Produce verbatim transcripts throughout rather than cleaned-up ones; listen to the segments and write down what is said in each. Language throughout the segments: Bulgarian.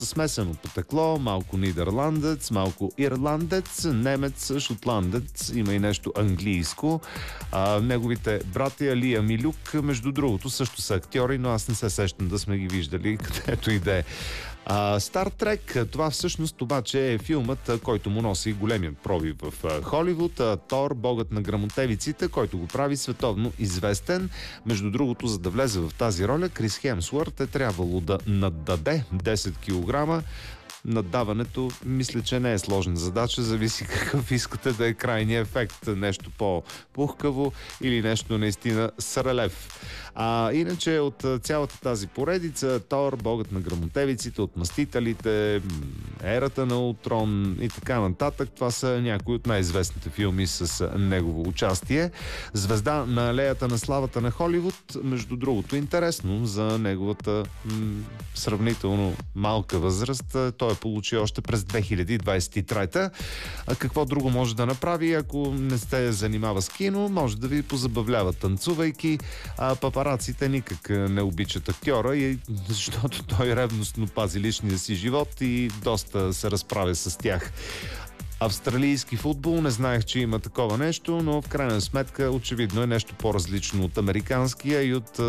смесено потекло, малко нидерландец, малко ирландец, немец, шотландец, има и нещо английско. А, неговите братя Лиам и Люк, между другото, също са актьори, но аз не се сещам да сме ги виждали, където и да е. Стар Трек, това всъщност обаче е филмът, който му носи големия пробив в Холивуд. Тор, богът на гръмотевиците, който го прави световно известен. Между другото, за да влезе в тази роля, Крис Хемсуърт е трябвало да наддаде десет килограма. Наддаването, мисля, че не е сложна задача, зависи какъв искате да е крайният ефект. Нещо по-пухкаво или нещо наистина с релеф. А иначе от цялата тази поредица, Тор, богът на гръмотевиците, отмъстителите, ерата на Ултрон и така нататък, това са някои от най-известните филми с негово участие. Звезда на алеята на славата на Холивуд, между другото интересно за неговата м- сравнително малка възраст. Той е получи още през две хиляди двадесет и трета. А какво друго може да направи, ако не сте занимава с кино? Може да ви позабавлява танцувайки. А папараците никак не обичат актьора, и, защото той ревностно пази личния си живот и доста се разправя с тях. Австралийски футбол, не знаех, че има такова нещо, но в крайна сметка очевидно е нещо по-различно от американския и от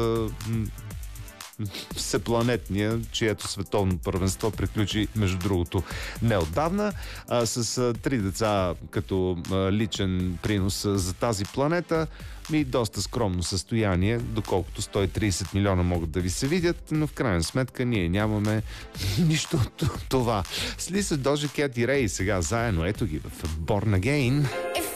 всепланетния, чието световно първенство приключи, между другото, неотдавна. А, с а, три деца като а, личен принос а, за тази планета и доста скромно състояние, доколкото сто и тридесет милиона могат да ви се видят, но в крайна сметка ние нямаме нищо от това. Сли се Дожа Кет и Рей сега заедно, ето ги в Born Again.